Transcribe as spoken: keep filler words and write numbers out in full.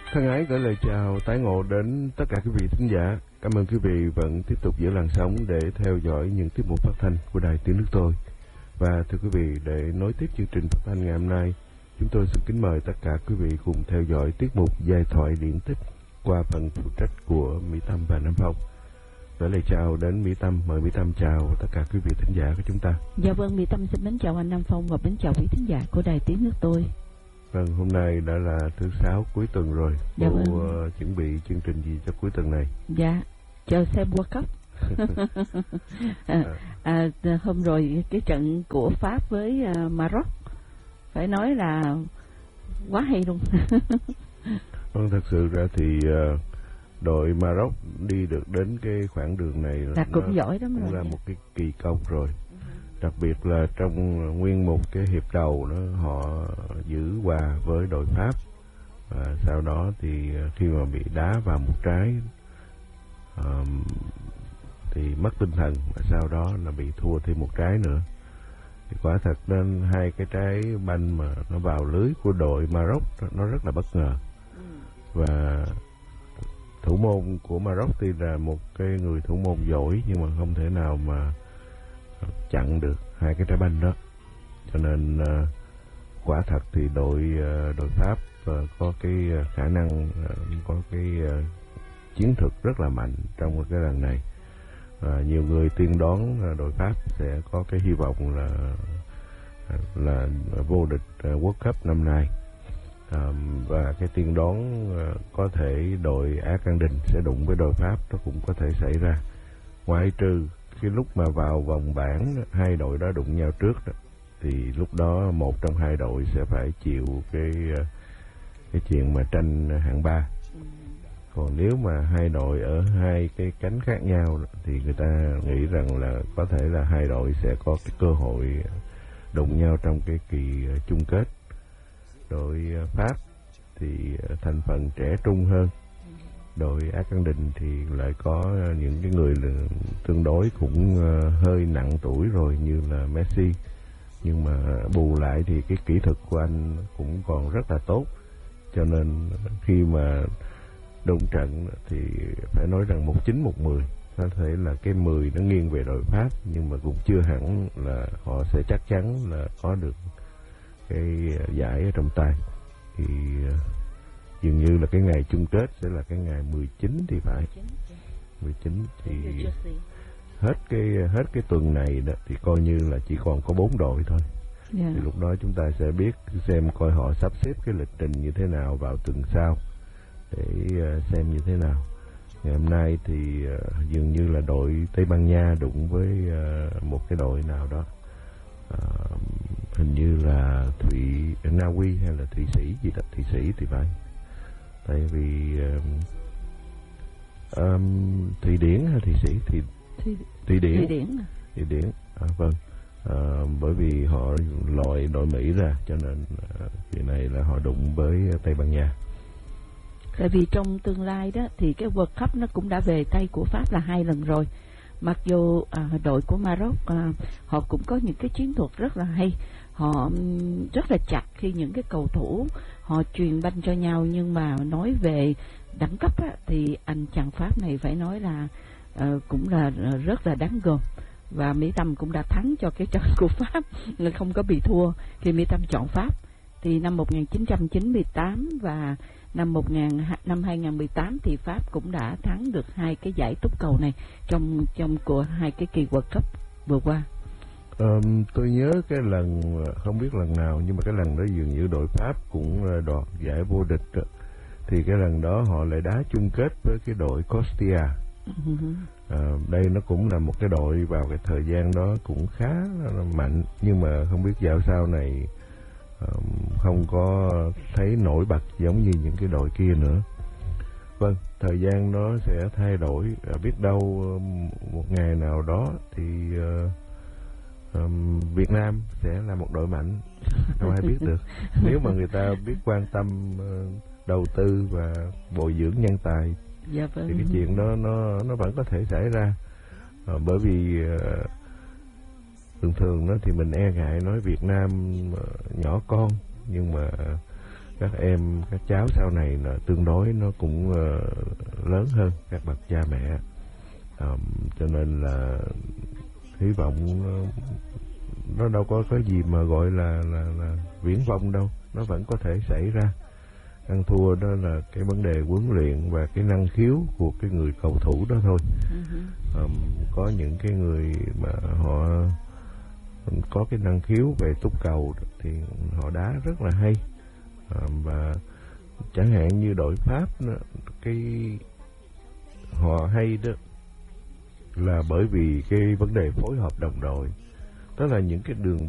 Thân ái gửi lời chào tái ngộ đến tất cả quý vị thính giả. Cảm ơn quý vị vẫn tiếp tục giữ làn sóng để theo dõi những tiết mục phát thanh của Đài Tiếng Nước Tôi. Và thưa quý vị, để nối tiếp chương trình phát thanh ngày hôm nay, chúng tôi xin kính mời tất cả quý vị cùng theo dõi tiết mục giai thoại điển tích qua phần phụ trách của Mỹ Tâm và Nam Phong. Gửi lời chào đến Mỹ Tâm, mời Mỹ Tâm chào tất cả quý vị thính giả của chúng ta. Dạ vâng, Mỹ Tâm xin mến chào anh Nam Phong và mến chào quý thính giả của Đài Tiếng Nước Tôi. Vâng, hôm nay đã là thứ sáu cuối tuần rồi. Dạ Bộ vâng. uh, chuẩn bị chương trình gì cho cuối tuần này? Dạ, chờ xem World Cup. à, à, hôm rồi cái trận của Pháp với uh, Maroc phải nói là quá hay luôn. Vâng, thật sự ra thì uh, đội Maroc đi được đến cái khoảng đường này là cũng giỏi lắm cũng rồi. là một cái kỳ công rồi. Đặc biệt là trong nguyên một cái hiệp đầu đó, họ giữ hòa với đội Pháp, và sau đó thì khi mà bị đá vào một trái um, thì mất tinh thần, và sau đó là bị thua thêm một trái nữa. Thì quả thật nên hai cái trái banh mà nó vào lưới của đội Maroc nó rất là bất ngờ. Và thủ môn của Maroc thì là một cái người thủ môn giỏi, nhưng mà không thể nào mà chặn được hai cái trái banh đó. Cho nên uh, quả thật thì đội uh, đội Pháp uh, có cái uh, khả năng uh, có cái uh, chiến thuật rất là mạnh trong cái lần này. Uh, nhiều người tiên đoán uh, đội Pháp sẽ có cái hy vọng là uh, là vô địch uh, World Cup năm nay. Uh, và cái tiên đoán uh, có thể đội Argentina sẽ đụng với đội Pháp, nó cũng có thể xảy ra, ngoại trừ cái lúc mà vào vòng bảng hai đội đó đụng nhau trước đó, thì lúc đó một trong hai đội sẽ phải chịu cái cái chuyện mà tranh hạng ba. Còn nếu mà hai đội ở hai cái cánh khác nhau thì người ta nghĩ rằng là có thể là hai đội sẽ có cái cơ hội đụng nhau trong cái kỳ chung kết. Đội Pháp thì thành phần trẻ trung hơn, đội Argentina thì lại có những cái người tương đối cũng hơi nặng tuổi rồi như là Messi, nhưng mà bù lại thì cái kỹ thuật của anh cũng còn rất là tốt. Cho nên khi mà đụng trận thì phải nói rằng một chín một mười, có thể là cái mười nó nghiêng về đội Pháp, nhưng mà cũng chưa hẳn là họ sẽ chắc chắn là có được cái giải ở trong tay. Thì dường như là cái ngày chung kết sẽ là cái ngày mười chín thì phải. mười chín thì hết cái hết cái tuần này đó thì coi như là chỉ còn có bốn đội thôi. Yeah. Thì lúc đó chúng ta sẽ biết xem coi họ sắp xếp cái lịch trình như thế nào vào tuần sau để uh, xem như thế nào. Ngày hôm nay thì uh, dường như là đội Tây Ban Nha đụng với uh, một cái đội nào đó. Uh, hình như là Thụy Na Uy hay là Thụy Sĩ gì đó, Thụy Sĩ thì phải. Tại vì um, um, Thụy Điển hay Thụy Sĩ thì Thụy, Thụy Điển Thụy Điển Thụy Điển à, vâng à, bởi vì họ loại đội Mỹ ra, cho nên à, kỳ này là họ đụng với Tây Ban Nha. Tại vì trong tương lai đó thì cái World Cup nó cũng đã về tay của Pháp là hai lần rồi. Mặc dù à, đội của Maroc à, họ cũng có những cái chiến thuật rất là hay, họ rất là chặt khi những cái cầu thủ họ truyền banh cho nhau, nhưng mà nói về đẳng cấp á, thì anh chàng Pháp này phải nói là uh, cũng là rất là đáng gờm. Và Mỹ Tâm cũng đã thắng cho cái trận của Pháp, không có bị thua khi Mỹ Tâm chọn Pháp. Thì năm một nghìn chín trăm chín mươi tám và năm một nghìn, năm hai nghìn không trăm mười tám thì Pháp cũng đã thắng được hai cái giải túc cầu này trong trong của hai cái kỳ World Cup vừa qua. Um, tôi nhớ cái lần, không biết lần nào, nhưng mà cái lần đó dường như đội Pháp cũng đoạt giải vô địch. Thì cái lần đó họ lại đá chung kết với cái đội Costia. Uh-huh. À, đây nó cũng là một cái đội vào cái thời gian đó cũng khá là mạnh, nhưng mà không biết dạo sau này um, không có thấy nổi bật giống như những cái đội kia nữa. Vâng, thời gian nó sẽ thay đổi, à, biết đâu một ngày nào đó thì uh, um, Việt Nam sẽ là một đội mạnh, không ai biết được. Nếu mà người ta biết quan tâm uh, đầu tư và bồi dưỡng nhân tài, dạ vâng, thì cái chuyện đó nó nó vẫn có thể xảy ra. À, bởi vì uh, thường thường đó thì mình e ngại nói Việt Nam uh, nhỏ con, nhưng mà các em các cháu sau này là tương đối nó cũng uh, lớn hơn các bậc cha mẹ, um, cho nên là hy vọng nó, nó đâu có cái gì mà gọi là là là viển vông đâu, nó vẫn có thể xảy ra. Ăn thua đó là cái vấn đề huấn luyện và cái năng khiếu của cái người cầu thủ đó thôi. Uh-huh. um, có những cái người mà họ có cái năng khiếu về túc cầu thì họ đá rất là hay, um, và chẳng hạn như đội Pháp đó, cái họ hay đó là bởi vì cái vấn đề phối hợp đồng đội, đó là những cái đường